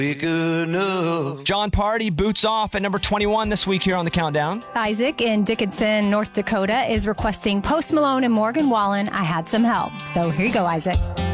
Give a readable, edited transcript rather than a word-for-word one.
Big enough. John Party boots off at number 21 this week here on the Countdown. Isaac in Dickinson, North Dakota is requesting Post Malone and Morgan Wallen, I Had Some Help. So here you go, Isaac.